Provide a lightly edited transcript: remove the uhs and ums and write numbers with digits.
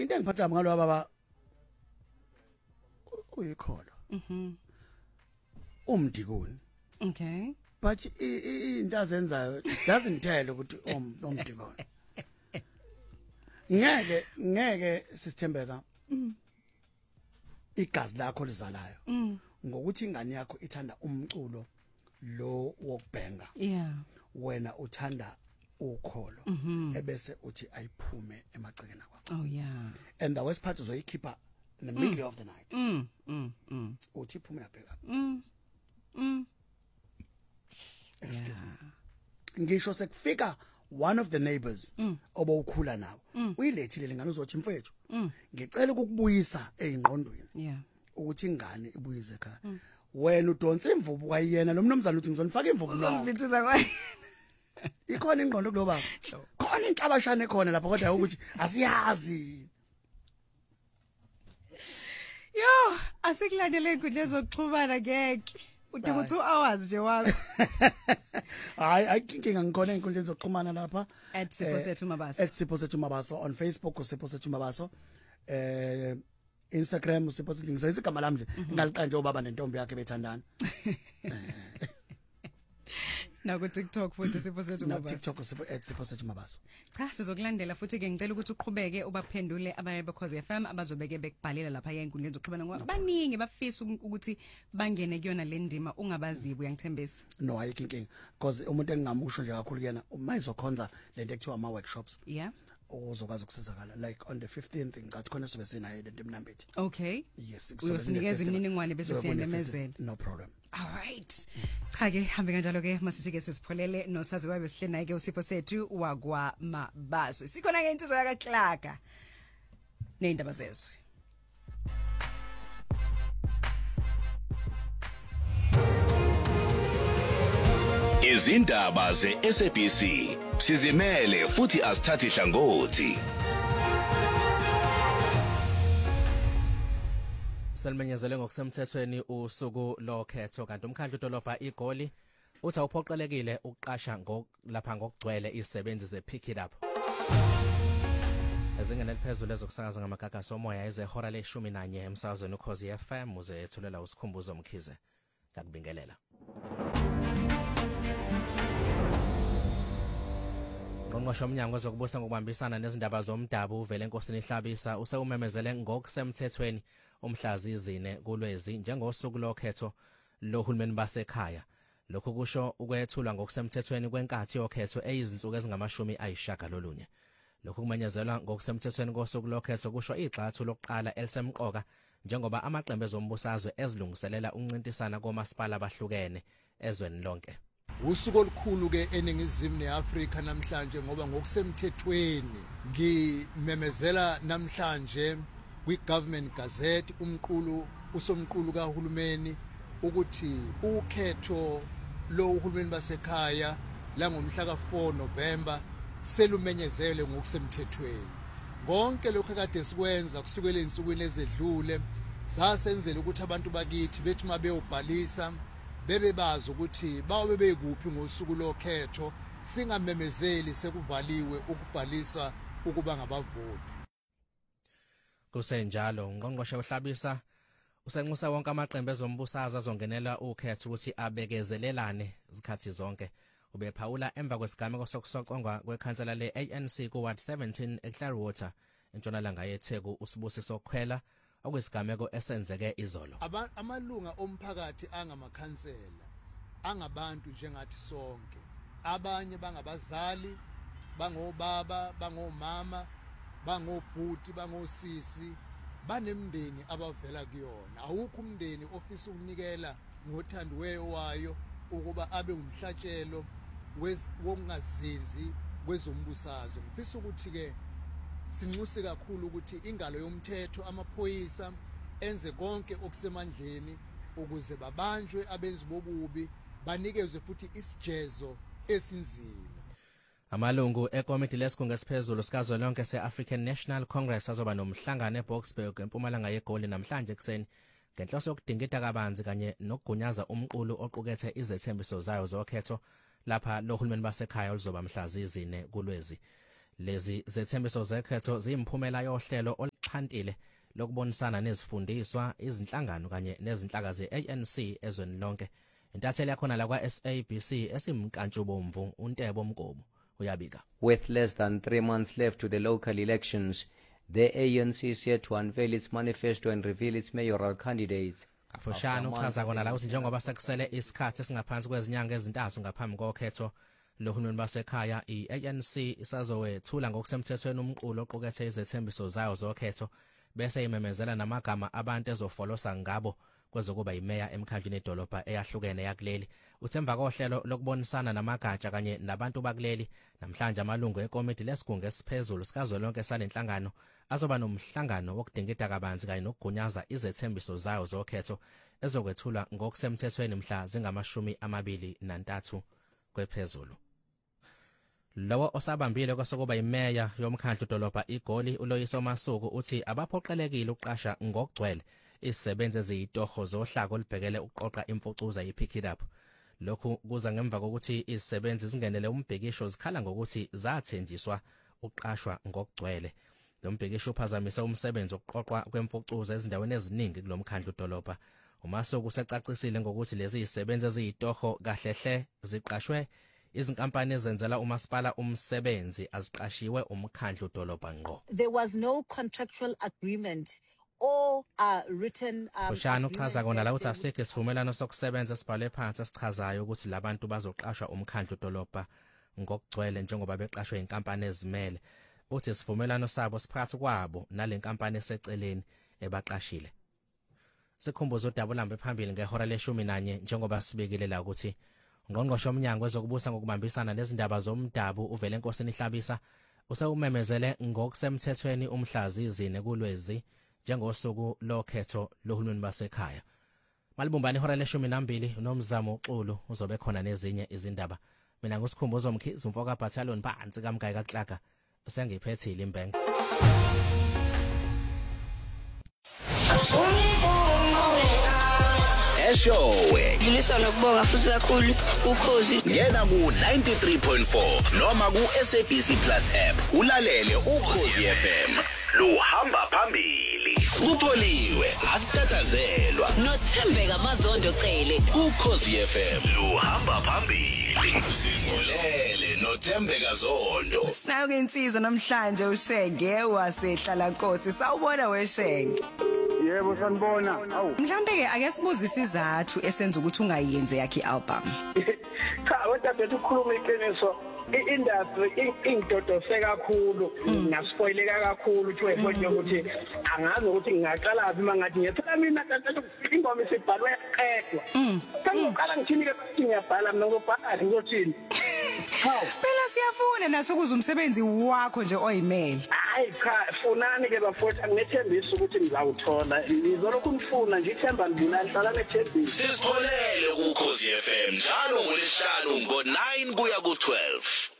into engiphatha ngalo baba uyikholo umdikoni Okay. but into azenzayo doesn't tell ukuthi umdikoni ngeke sisithembeka igazi lakho lizalayo ngokuthi ingane yakho ithanda umculo lo wokubhenga Yeah. wena uthanda ukholo ebese uthi ayiphume emagcekeni akho. Oh yeah. And the worst part uzoyikhipha in the middle of the night uthi iphume yabheka. Excuse me. Ngisho sekufika one of the neighbors obawukhula nawo uyilethile lengane uzothi mfethu ngicela ukukubuyisa ezingqondweni Yeah. ukuthi ingane ibuyize ekhaya wena udonsa imvubu kwayena lo mnumzana uthi ngizonifaka imvubu lo Mfithiza kwa. ikhona ingqondo kulo baba khona inhlabashane khona lapha kodwa ukuthi asiyazi Yo, asikulandele inkundla zokuxhumana ngeke. Udinga 2 hours nje wakho. hayi ayinkinga ngikhona inkundleni zokuxhumana lapha @Siphosethu Mabaso. @Siphosethu Mabaso on Facebook uSiphosethu Mabaso Instagram uSiphosethu ngizayisa igama lami nje ngaliqanje ubaba nentombi yakhe bethandana Na ku TikTok futhi Siphosethu na Mabaso. TikTok @Siphosethu Mabaso. Cha sizokulandela futhi ke ngicela ukuthi uqhubeke ubaphendule abaye beCause FM abazobeke bekubhalela lapha enkundleni zokuxhumana ngoba baningi bafisa ukuthi bangene kuyona le ndima ungabazibi uyangithembisa. No ayinkinga because umuntu engingamusho nje kakhulu kuyena umayizokhonza lento ekuthiwa ama workshops Yeah. ozokwazi ukusizakala like on the 15th ngicathi khona sobe sinayo lento emnambeti. Okay. Yes Uyosinikeza imininingwane bese siyanemezela. No problem. All right. Cha ke hambe kanjalo ke masisi ke sisipholele nosaziwayo besihle naye ke uSiphosethu wakwa Mabaso. Sikhona ke insizwa yaka Clark. Neindaba zezwe. Izindaba ze-SABC sizimele futhi asithathi hlangothi. Selmenyezele ngokusemthethweni usuku lokhetho kanti umkhandlu dolobha iGoli uthi awuphoqelekile ukuqasha lapha ngokugcwele izisebenzi zePick It Up. Ezingene liphezulu ezokusakaza ngamagaga somoya ezehora le-11 emsakazweni uKhosi FM uze ethulela usikhumbuzo Mkhize ngakubingelela. Ngqongqoshe omnyango zokubusa ngokubambisana nezindaba zomdabu uvele enkosini Hlabisa usewumemezele ngokusemthethweni umhlazizine kulwezi njengosuku lokhetho lohulumeni basekhaya. Lokhu kusho ukwethulwa ngokusemthethweni kwenkathi yokhetho eyizinsuku ezingama-90. Lokhu kumenyezelwa ngokusemthethweni kosuku lokhetho kusho igxathu lokuqala elisemqoka njengoba amaqembu ezombusazwe ezilungiselela uncintisana komasipala abahlukene ezweni lonke. Usuku olukhulu ke eningizimu neAfrika namhlanje ngoba ngokusemthethweni ngimemezela namhlanje kwi-Government Gazette usomqulu kahulumeni ukuthi ukhetho lo uhulumeni basekhaya la ngomhla ka4 November selumenyezele ngokusemthethweni. Konke lokho kade sikwenza kusukela ensukwini ezedlule sasenzela ukuthi abantu bakithi bethi mabeyobhalisa bebebazi ukuthi bawe bekuphi ngosuku lokhetho singamemezeli sekuvaliwe ukubhalisa ukuba ngabavoti. Kusenjalo ungqongqoshe uHlabisa usenxusa wonke amaqembu ezombusazo azongenela ukhetho ukuthi abekezelelane izikhathi zonke. Ubephawula emva kwesigameko sokusocongwa kwekhansela le-ANC kuWard 17 eClearwater entshonalanga yeTheku uSibusiso Khwela okuyisigameko esenzeke izolo. Amalunga omphakathi angamakhansela angabantu njengathi sonke. Abanye bangabazali, bangobaba, bangomama, bangobhuti, bangosisi, banemndeni abavela kuyona. Awukho umndeni ofisa ukunikela ngothandiweyo wayo ukuba abe umhlatshelo wokungazinzi kwezombusazwe. Ngifisa ukuthi ke sinxusi kakhulu ukuthi ingalo yomthetho amaphoyisa enze konke okusemandleni ukuze babanjwe abenzi bobubi banikezwe futhi isijezo esinzima. Amalungu ekomiti lesigungu esiphezulu sikazwelonke se-African National Congress azoba nomhlangano eBoksburg empumalanga yeGoli namhlanje kuseni ngenhloso yokudingida kabanzi kanye nokugunyaza umqulu oqukethe izethembiso zayo zokhetho lapha lohulumeni basekhaya oluzoba mhlazizine kulwezi. Lezi zethembiso zekhetho ziyimphumela yohlelo elixhantile lokubonisana nezifundiswa izinhlangano kanye nezinhlaka ze-ANC ezweni lonke. Intatheli yakhona la kwa SABC esimkantshubomvu uNtebo Mkobo uyabika. With less than 3 months left to the local elections, the ANC is set to unveil its manifesto and reveal its mayoral candidates. Afushana uchaza kona la uthi njengoba sekusele isikhathi esingaphansi kwezinyanga ezintathu ngaphambi kokhetho lohulumeni basekhaya, i-ANC isazowethula ngokusemthethweni umqulo oqukethe izethembiso zayo zokhetho bese imemezela namagama abantu ezofolosa ngabo kwezokuba imeya emkhandlwini edolobha eyahlukene yakuleli. Uthemba kohlelo lokubonisana namagatsha kanye nabantu bakuleli namhlanje amalungu ekomiti lesigungu esiphezulu sikazwelonke salenhlangano azoba nomhlangano wokudingida kabanzi kanye nokugunyaza izethembiso zayo zokhetho ezokwethulwa ngokusemthethweni mhla zingama-23 kwephezulu. Lowo osabambile kwasokuba imeya yomkhandlu dolobha iGoli uLoyiso Masuku uthi abaphoqelekile uqasha ngokugcwele izisebenzi eziyitoho zohlaka olubhekele ukuqoqa imfucuza yipick it up. Lokhu kuza ngemva kokuthi izisebenzi zingenele umbhekisho zikhala ngokuthi zathenjiswa uqashwa ngokugcwele. Lo mbhekisho uphazamisa umsebenzi wokuqoqwa kwemfucuza ezindaweni eziningi kulomkhandlu dolobha. Umasuku usecacisile ngokuthi lezi zisebenzi eziyitoho kahlehle ziqashwe izinkampani ezenzela umasipala umsebenzi aziqashiwe umkhandlu dolobha ngqo. There was no contractual agreement or written Fushana uchaza kona la uthi asikho isivumelano sokusebenza sibhalwe phansi esichazayo ukuthi labantu bazoqashwa umkhandlu dolobha ngokugcwele njengoba beqashwe inkampani ezimele. Uthi isivumelano sabo siphakathi kwabo nalenkampani eseceleni ebaqashile. Sikhumbuzo udabulambe phambili ngehora le-11 njengoba sibekile la ukuthi Ngqongqoshe Mnyango wezokubusa ngokubambisana nezindaba zomdabu uvele enkosini Hlabisa usewumemezele ngokusemthethweni umhlazizine kuLwezi njengosuku lokhetho lohulumeni basekhaya. Malibumbani ihora le-12 uNomzamo Uxulu uzobe khona nezinye izindaba. Mina nguSikhumbuzo Mkhize umfoka battalion phansi kaMgaya kaXaka usengiphethile imbenge. Eshowe Ngilisa nokubonga futhi kakhulu ukhozi. ngena ku 93.4 noma ku SABC Plus app ulalele ukhozi FM luhamba phambili kupholiwe asitatazelwa Nothembeka Mazondo Cele. ukhozi FM luhamba phambili sizolele nothembeka Zondo. Sinayo ke insizwa namhlanje uShenge wasehlala Nkosi. Sawubona weShenge. Yebo sanibona. Awu. Mhlambe ke ake sibuze isizathu esenza ukuthi ungayenze yakhe album. Cha, wethu ukhuluma iqiniso. I-industry ingidodose kakhulu, ngaspoileka kakhulu uthi wefona ukuthi angazi ukuthi ngingaqala phi mangathi ngiyathola mina ingoma isibhalwe eqedwa. Kangiqala ngithini ke ukuthi ngiyabhala mina ngobhala ngiyothini. Hawu. Phela siyafuna nathi ukuza umsebenzi wakho nje oyimele. Hayi cha, funani ke bafowethu angithembisa ukuthi ngizawuthola. Izolokhu ngifuna nje ithemba ngibula ngihlala ngethembisa. Sizipholele ukhozi FM njalo ngoLesihlanu ngo9 kuya ku12.